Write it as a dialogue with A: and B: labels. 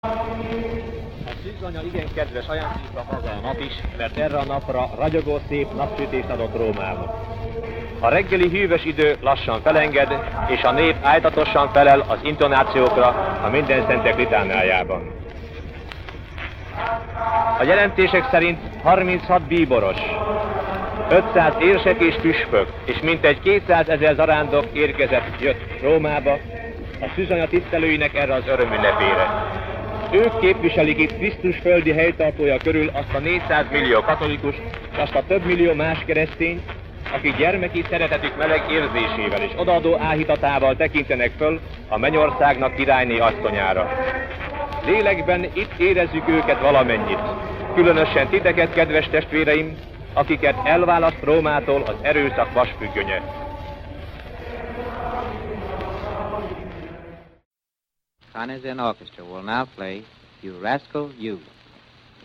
A: A szűzanya igen kedves ajándéka maga a nap is, mert erre a napra ragyogó szép napsütést adott Rómának. A reggeli hűvös idő lassan felenged, és a nép ájtatosan felel az intonációkra a Mindenszentek litániájában. A jelentések szerint 36 bíboros, 500 érsek és püspök, és mintegy 200 000 zarándok jött Rómába a szűzanya tisztelőinek erre az örömünnepére. Ők képviselik itt Krisztus földi helytartója körül azt a 400 millió katolikus, és azt a több millió más keresztényt, akik gyermeki szeretetük meleg érzésével és odaadó áhítatával tekintenek föl a mennyországnak királyné asszonyára. Lélekben itt érezzük őket valamennyit, különösen titeket, kedves testvéreim, akiket elválaszt Rómától az erőszak vasfüggönye.
B: Carnegie Orchestra will now play You Rascal You.